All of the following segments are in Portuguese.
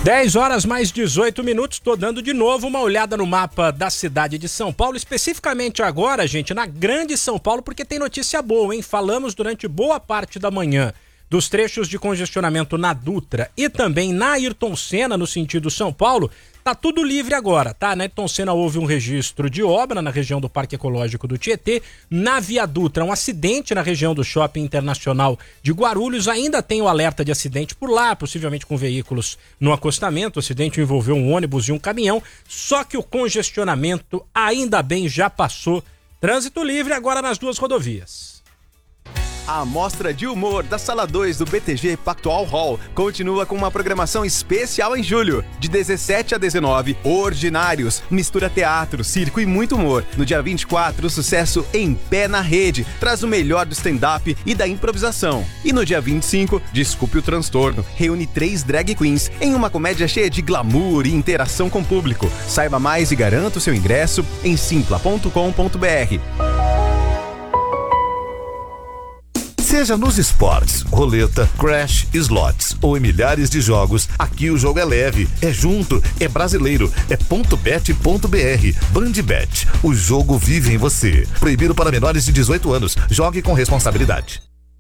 10 horas mais 18 minutos, tô dando de novo uma olhada no mapa da cidade de São Paulo, especificamente agora, gente, na Grande São Paulo, porque tem notícia boa, hein? Falamos durante boa parte da manhã dos trechos de congestionamento na Dutra e também na Ayrton Senna, no sentido São Paulo. Tá tudo livre agora, tá? Na Ayrton Senna houve um registro de obra na região do Parque Ecológico do Tietê. Na Via Dutra, um acidente na região do Shopping Internacional de Guarulhos. Ainda tem o alerta de acidente por lá, possivelmente com veículos no acostamento. O acidente envolveu um ônibus e um caminhão. Só que o congestionamento, ainda bem, já passou. Trânsito livre agora nas duas rodovias. A Mostra de Humor da Sala 2 do BTG Pactual Hall continua com uma programação especial em julho. De 17 a 19, Ordinários, mistura teatro, circo e muito humor. No dia 24, o sucesso Em Pé na Rede traz o melhor do stand-up e da improvisação. E no dia 25, Desculpe o Transtorno, reúne 3 drag queens em uma comédia cheia de glamour e interação com o público. Saiba mais e garanta o seu ingresso em simpla.com.br. Seja nos esportes, roleta, crash, slots ou em milhares de jogos, aqui o jogo é leve, é junto, é brasileiro, é .bet.br. Bandbet, o jogo vive em você. Proibido para menores de 18 anos. Jogue com responsabilidade.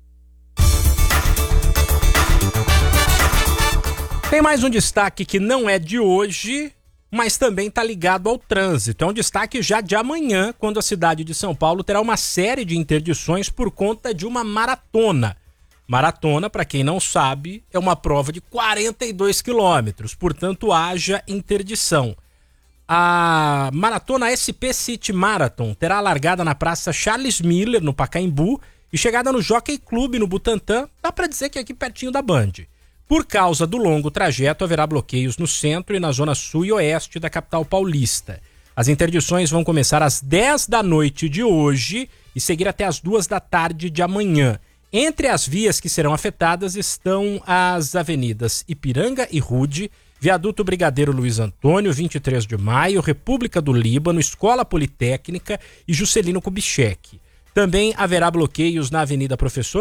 Tem mais um destaque que não é de hoje, mas também está ligado ao trânsito. É um destaque já de amanhã, quando a cidade de São Paulo terá uma série de interdições por conta de uma maratona. Maratona, para quem não sabe, é uma prova de 42 quilômetros, portanto haja interdição. A maratona SP City Marathon terá largada na Praça Charles Miller, no Pacaembu, e chegada no Jockey Club, no Butantã, dá para dizer que é aqui pertinho da Band. Por causa do longo trajeto, haverá bloqueios no centro e na zona sul e oeste da capital paulista. As interdições vão começar às 10 da noite de hoje e seguir até às 2 da tarde de amanhã. Entre as vias que serão afetadas estão as avenidas Ipiranga e Rude, Viaduto Brigadeiro Luiz Antônio, 23 de Maio, República do Líbano, Escola Politécnica e Juscelino Kubitschek. Também haverá bloqueios na Avenida Professor